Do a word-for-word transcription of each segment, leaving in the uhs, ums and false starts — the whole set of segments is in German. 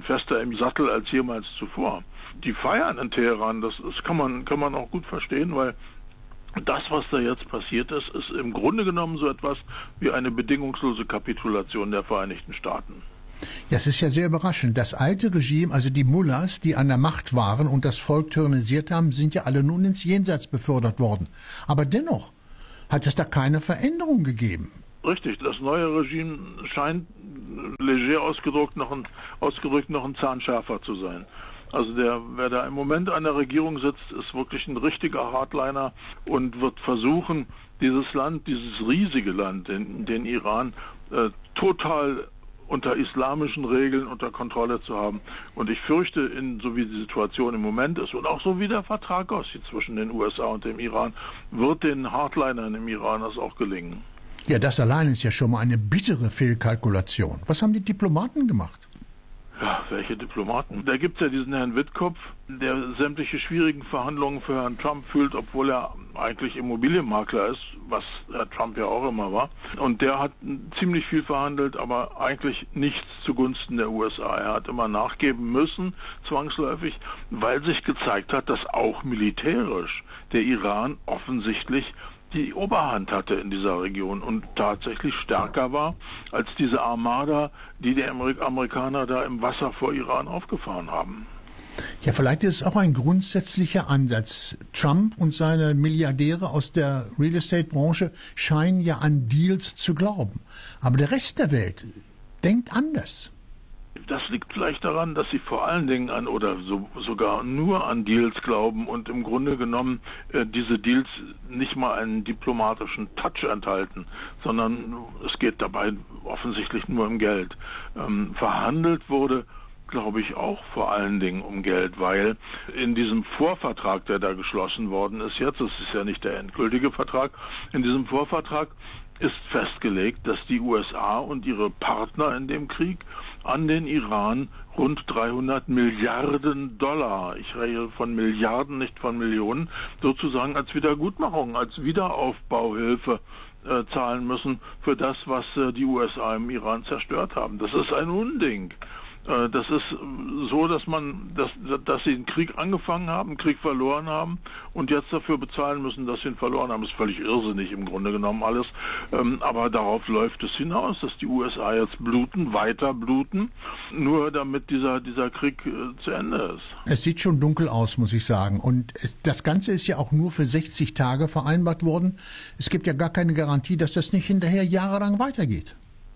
fester im Sattel als jemals zuvor. Die feiern in Teheran, das, das kann man, kann man auch gut verstehen, weil das, was da jetzt passiert ist, ist im Grunde genommen so etwas wie eine bedingungslose Kapitulation der Vereinigten Staaten. Ja, es ist ja sehr überraschend. Das alte Regime, also die Mullahs, die an der Macht waren und das Volk tyrannisiert haben, sind ja alle nun ins Jenseits befördert worden. Aber dennoch hat es da keine Veränderung gegeben. Richtig, das neue Regime scheint leger ausgedrückt noch ein, ausgedrückt noch ein Zahn schärfer zu sein. Also der, wer da im Moment an der Regierung sitzt, ist wirklich ein richtiger Hardliner und wird versuchen, dieses Land, dieses riesige Land, den, den Iran, äh, total unter islamischen Regeln unter Kontrolle zu haben. Und ich fürchte, in, so wie die Situation im Moment ist und auch so wie der Vertrag aussieht zwischen den U S A und dem Iran, wird den Hardlinern im Iran das auch gelingen. Ja, das allein ist ja schon mal eine bittere Fehlkalkulation. Was haben die Diplomaten gemacht? Ja, welche Diplomaten? Da gibt es ja diesen Herrn Wittkopf, der sämtliche schwierigen Verhandlungen für Herrn Trump führt, obwohl er eigentlich Immobilienmakler ist, was Herr Trump ja auch immer war. Und der hat ziemlich viel verhandelt, aber eigentlich nichts zugunsten der U S A. Er hat immer nachgeben müssen, zwangsläufig, weil sich gezeigt hat, dass auch militärisch der Iran offensichtlich die Oberhand hatte in dieser Region und tatsächlich stärker war als diese Armada, die die Amerikaner da im Wasser vor Iran aufgefahren haben. Ja, vielleicht ist es auch ein grundsätzlicher Ansatz. Trump und seine Milliardäre aus der Real Estate Branche scheinen ja an Deals zu glauben. Aber der Rest der Welt denkt anders. Das liegt vielleicht daran, dass sie vor allen Dingen an oder so, sogar nur an Deals glauben und im Grunde genommen äh, diese Deals nicht mal einen diplomatischen Touch enthalten, sondern es geht dabei offensichtlich nur um Geld. Ähm, verhandelt wurde, glaube ich, auch vor allen Dingen um Geld, weil in diesem Vorvertrag, der da geschlossen worden ist jetzt, das ist ja nicht der endgültige Vertrag, in diesem Vorvertrag ist festgelegt, dass die U S A und ihre Partner in dem Krieg an den Iran rund dreihundert Milliarden Dollar, ich rede von Milliarden, nicht von Millionen, sozusagen als Wiedergutmachung, als Wiederaufbauhilfe äh, zahlen müssen für das, was äh, die U S A im Iran zerstört haben. Das ist ein Unding. Das ist so, dass man, dass, dass sie den Krieg angefangen haben, einen Krieg verloren haben und jetzt dafür bezahlen müssen, dass sie ihn verloren haben. Das ist völlig irrsinnig im Grunde genommen alles. Aber darauf läuft es hinaus, dass die U S A jetzt bluten, weiter bluten, nur damit dieser, dieser Krieg zu Ende ist. Es sieht schon dunkel aus, muss ich sagen. Und es, das Ganze ist ja auch nur für sechzig Tage vereinbart worden. Es gibt ja gar keine Garantie, dass das nicht hinterher jahrelang weitergeht.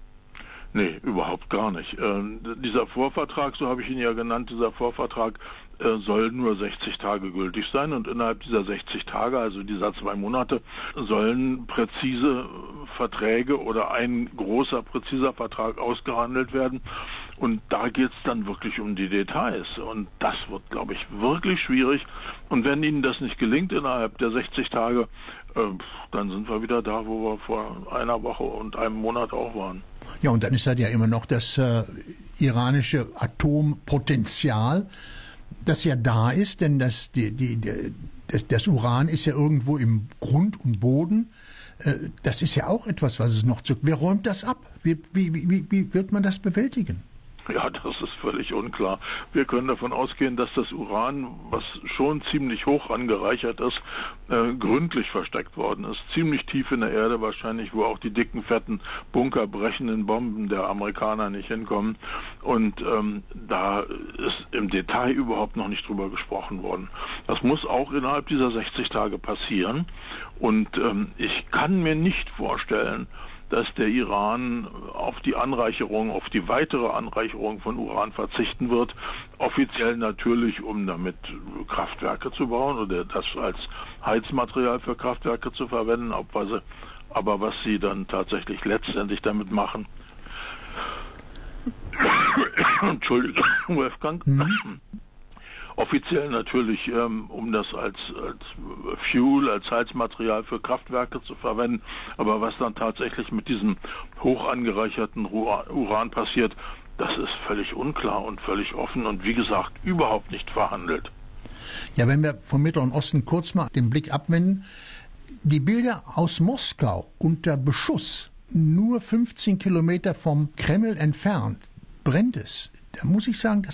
Nee, überhaupt gar nicht. Ähm, dieser Vorvertrag, so habe ich ihn ja genannt, dieser Vorvertrag äh, soll nur sechzig Tage gültig sein und innerhalb dieser sechzig Tage, also dieser zwei Monate, sollen präzise Verträge oder ein großer, präziser Vertrag ausgehandelt werden. Und da geht es dann wirklich um die Details. Und das wird, glaube ich, wirklich schwierig. Und wenn Ihnen das nicht gelingt innerhalb der sechzig Tage, äh, dann sind wir wieder da, wo wir vor einer Woche und einem Monat auch waren. Ja, und dann ist halt ja immer noch das äh, iranische Atompotenzial, das ja da ist, denn das, die, die, die, das, das Uran ist ja irgendwo im Grund und Boden. Äh, das ist ja auch etwas, was es noch zu... Wer räumt das ab? Wie, wie, wie, wie wird man das bewältigen? Ja, das ist völlig unklar. Wir können davon ausgehen, dass das Uran, was schon ziemlich hoch angereichert ist, äh, gründlich versteckt worden ist. Ziemlich tief in der Erde wahrscheinlich, wo auch die dicken, fetten, bunkerbrechenden Bomben der Amerikaner nicht hinkommen. Und ähm, da ist im Detail überhaupt noch nicht drüber gesprochen worden. Das muss auch innerhalb dieser sechzig Tage passieren. Und ähm, ich kann mir nicht vorstellen, dass der Iran auf die Anreicherung, auf die weitere Anreicherung von Uran verzichten wird. Offiziell natürlich, um damit Kraftwerke zu bauen oder das als Heizmaterial für Kraftwerke zu verwenden. Aber was sie dann tatsächlich letztendlich damit machen, Entschuldigung, Wolfgang, mhm. Offiziell natürlich, ähm, um das als, als Fuel, als Heizmaterial für Kraftwerke zu verwenden. Aber was dann tatsächlich mit diesem hoch angereicherten Uran passiert, das ist völlig unklar und völlig offen und wie gesagt überhaupt nicht verhandelt. Ja, wenn wir vom Mittleren Osten kurz mal den Blick abwenden, die Bilder aus Moskau unter Beschuss, nur fünfzehn Kilometer vom Kreml entfernt, brennt es. Da muss ich sagen, das